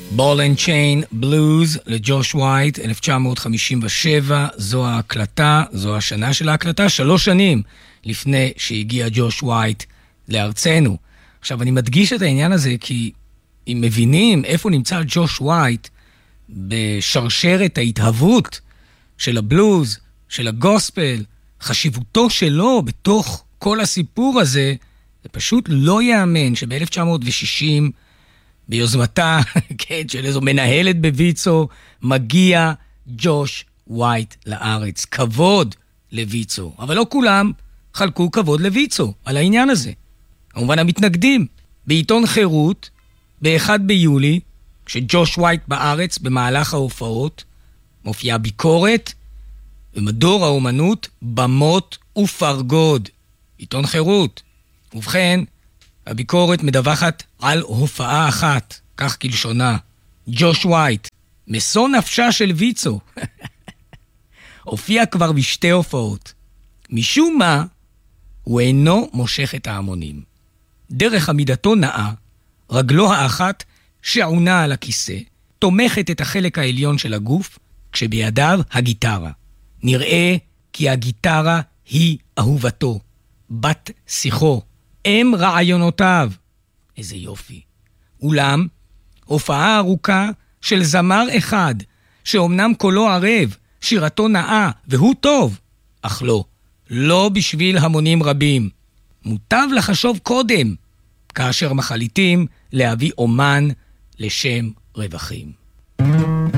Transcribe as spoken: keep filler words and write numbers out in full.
בול אנד צ'יין בלוז לג'וש ווייט, אלף תשע מאות חמישים ושבע, זו ההקלטה, זו השנה של ההקלטה, שלוש שנים לפני שהגיע ג'וש ווייט לארצנו. עכשיו אני מדגיש את העניין הזה כי אם מבינים איפה נמצא ג'וש ווייט בשרשרת ההתהוות של הבלוז, של הגוספל, חשיבותו שלו בתוך כל הסיפור הזה, זה פשוט לא יאמן שב-אלף תשע מאות שישים ביוזמתה, כן, של איזו מנהלת בויצו, מגיע ג'וש ווייט לארץ. כבוד לויצו. אבל לא כולם חלקו כבוד לויצו על העניין הזה. כמובן המתנגדים. בעיתון חירות, ב-אחד ביולי, כשג'וש ווייט בארץ במהלך ההופעות, מופיעה ביקורת, במדור האומנות, במות ופרגוד. עיתון חירות. ובכן, הביקורת מדווחת על הופעה אחת, כך כלשונה, ג'וש ווייט, מסו נפשה של ויצו. הופיע כבר בשתי הופעות. משום מה, הוא אינו מושך את ההמונים. דרך עמידתו נאה, רגלו האחת שעונה על הכיסא, תומכת את החלק העליון של הגוף, כשבידיו הגיטרה. נראה כי הגיטרה היא אהובתו, בת שיחו, אם רעיונותיו. איזה יופי. אולם, הופעה ארוכה של זמר אחד, שאומנם קולו ערב, שירתו נאה, והוא טוב, אך לא, לא בשביל המונים רבים. מוטב לחשוב קודם, כאשר מחליטים להביא אומן לשם רווחים.